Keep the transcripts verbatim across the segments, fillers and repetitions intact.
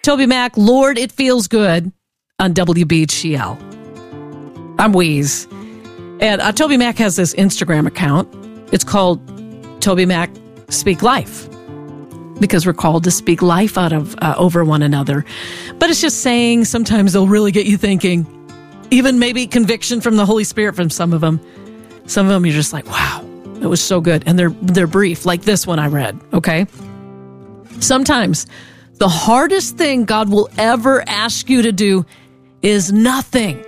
TobyMac, Lord, It Feels Good on W B H C L. I'm Wheeze. And uh, TobyMac has this Instagram account. It's called TobyMac Speak Life, because we're called to speak life out of uh, over one another. But it's just saying, sometimes they'll really get you thinking, even maybe conviction from the Holy Spirit from some of them. Some of them you're just like, wow, it was so good. And they're they're brief, like this one I read, okay? Sometimes the hardest thing God will ever ask you to do is nothing.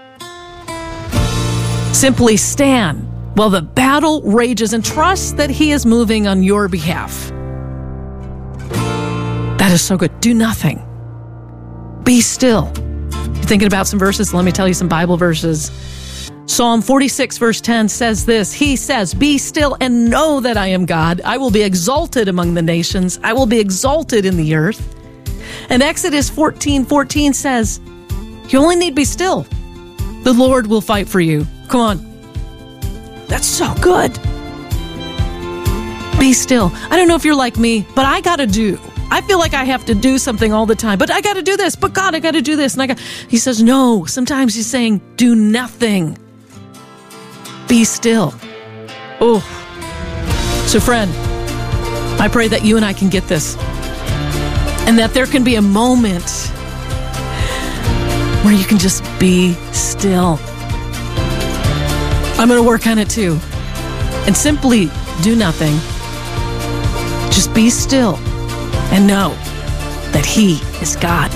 Simply stand while the battle rages and trust that He is moving on your behalf. That is so good. Do nothing. Be still. You're thinking about some verses? Let me tell you some Bible verses. Psalm forty-six verse ten says this. He says, be still and know that I am God. I will be exalted among the nations. I will be exalted in the earth. And Exodus fourteen fourteen says, you only need to be still. The Lord will fight for you. Come on. That's so good. Be still. I don't know if you're like me, but I got to do. I feel like I have to do something all the time, but I got to do this, but God, I got to do this. And I got, He says, no, sometimes He's saying, do nothing. Be still. Oh. So friend, I pray that you and I can get this, and that there can be a moment where you can just be still. I'm going to work on it too. And simply do nothing. Just be still and know that He is God.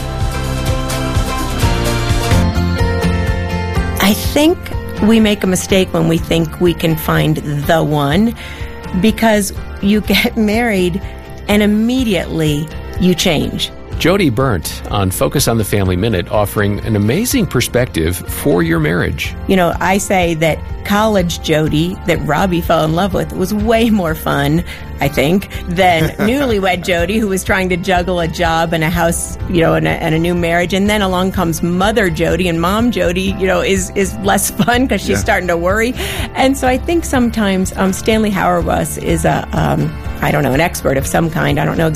I think we make a mistake when we think we can find the one, because you get married and immediately you change. Jody Berndt on Focus on the Family Minute, offering an amazing perspective for your marriage. You know, I say that college Jody that Robbie fell in love with was way more fun, I think, than newlywed Jody, who was trying to juggle a job and a house, you know, and a, and a new marriage. And then along comes mother Jody, and mom Jody, you know, is, is less fun because she's yeah. starting to worry. And so I think sometimes um, Stanley Hauerwas is a, um, I don't know, an expert of some kind. I don't know